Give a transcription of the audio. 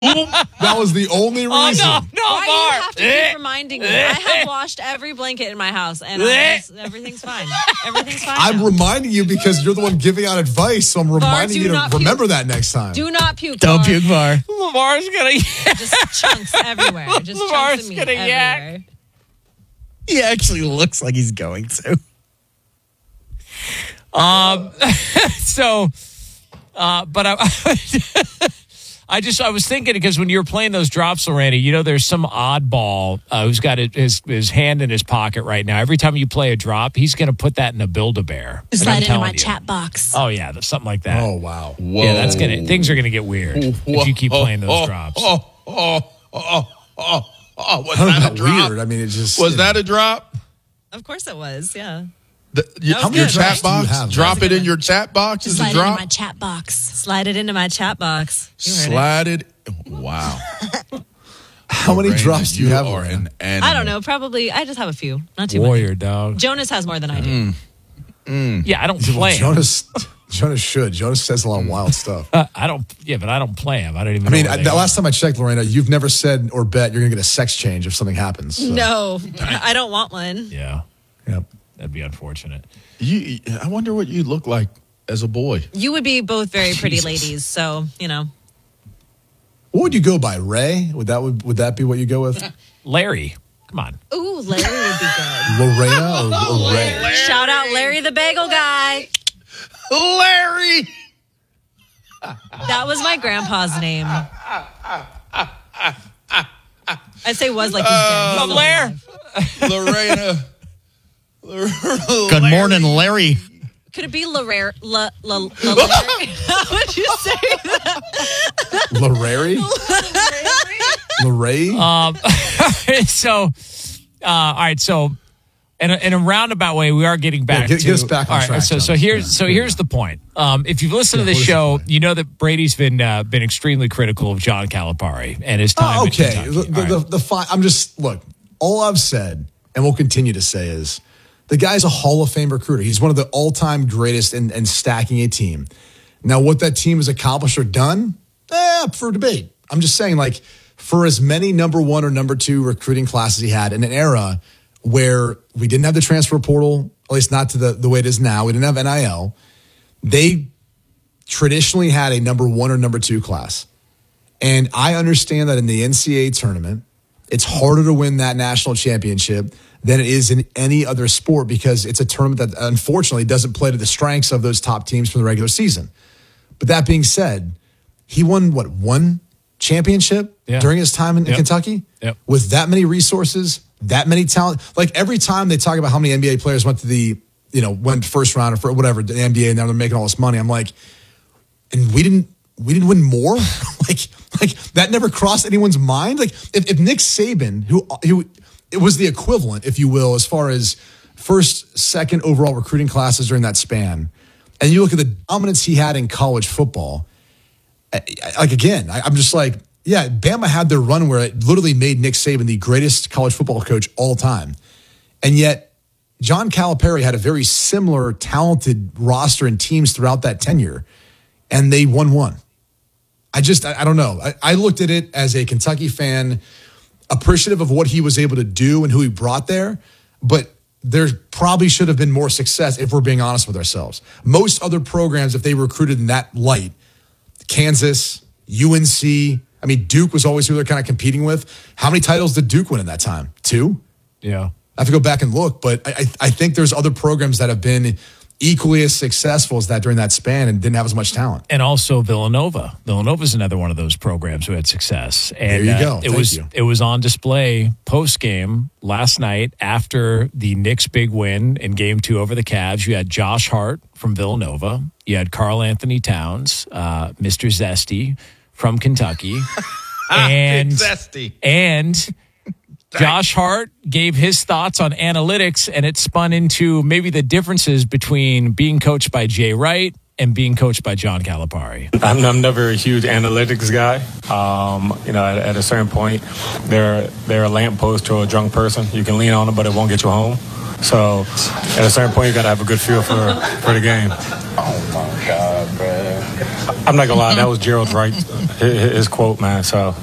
That was the only reason. Oh, no, Why do Mark. you have to keep reminding me? I have washed every blanket in my house, and everything's fine. Everything's fine. I'm now. reminding you because you're the one giving out advice, so I'm reminding you to remember that next time. Do not puke. Don't puke, Var. Lamar's gonna Just chunks everywhere. Just Lamar's chunks of meat gonna yak. everywhere. He actually looks like he's going to. But I was thinking because when you were playing those drops, Lorena, there's some oddball who's got his hand in his pocket right now. Every time you play a drop, he's going to put that in a Build-A-Bear. Slide into my chat box. Oh yeah, something like that. Oh wow. Whoa. Yeah, things are gonna get weird if you keep playing those drops. Was That that a drop? weird. I mean, it just Was that a drop? Of course it was. Yeah. How many Your drops chat do you box? have? Drop it in your chat box is a Slide it into drop? my chat box. Slide it into my chat box. You heard it. Slide it. Wow. How many Lorena, drops do you have? are an animal. I don't know. Probably. I just have a few. Not too Warrior many. dog. Jonas has more than I do. Yeah, I don't play him. Jonas should. Jonas says a lot of wild stuff. I don't. Yeah, but I don't play him. I don't even. I mean, know the last time I checked, Lorena, you've never said or bet you're going to get a sex change if something happens. So. No, I don't want one. Yeah, Yep. that'd be unfortunate. I wonder what you look like as a boy. You would be both very pretty ladies, so What would you go by? Ray? Would that be what you go with? Larry, come on. Ooh, Larry would be good. Lorena or Ray? Shout out Larry the Bagel Guy. Larry! That was my grandpa's name. I'd say was like he's dead. He's still Larry. alive. Lorena. Good morning, Larry. Could it be Larry? How would you say that? Larry? Larry? All right. So, in a roundabout way, we are getting back. Get us back on all right, track. So here's the point. If you've listened to this show, you know that Brady's been extremely critical of John Calipari and his time. Okay. In Kentucky. I'm just look. All I've said and will continue to say is the guy's a Hall of Fame recruiter. He's one of the all-time greatest in stacking a team. Now, what that team has accomplished or done, for debate. I'm just saying, like, for as many number one or number two recruiting classes he had in an era where we didn't have the transfer portal, at least not to the way it is now. We didn't have NIL. They traditionally had a number one or number two class. And I understand that in the NCAA tournament, it's harder to win that national championship than it is in any other sport because it's a tournament that unfortunately doesn't play to the strengths of those top teams from the regular season. But that being said, he won, one championship during his time in Kentucky? Yep. With that many resources, that many talent. Like every time they talk about how many NBA players went to went first round or for whatever, the NBA, and now they're making all this money. I'm like, and we didn't win more? like that never crossed anyone's mind. Like if Nick Saban, who it was the equivalent, if you will, as far as first, second overall recruiting classes during that span, and you look at the dominance he had in college football, I'm just like, yeah, Bama had their run where it literally made Nick Saban the greatest college football coach all time. And yet John Calipari had a very similar talented roster and teams throughout that tenure, and they won one. I don't know. I looked at it as a Kentucky fan, appreciative of what he was able to do and who he brought there, but there probably should have been more success if we're being honest with ourselves. Most other programs, if they recruited in that light, Kansas, UNC, I mean, Duke was always who they're kind of competing with. How many titles did Duke win in that time? 2? Yeah. I have to go back and look, but I think there's other programs that have been equally as successful as that during that span and didn't have as much talent. And also Villanova. Villanova's another one of those programs who had success. And there you go. It was on display post-game last night after the Knicks' big win in Game 2 over the Cavs. You had Josh Hart from Villanova. You had Karl Anthony Towns, Mr. Zesty from Kentucky. and Zesty. And Josh Hart gave his thoughts on analytics, and it spun into maybe the differences between being coached by Jay Wright and being coached by John Calipari. I'm never a huge analytics guy. At a certain point, they're a lamppost to a drunk person. You can lean on them, but it won't get you home. So at a certain point, you got to have a good feel for the game. Oh my God, bro. I'm not gonna lie, that was Gerald Wright, his quote, man. So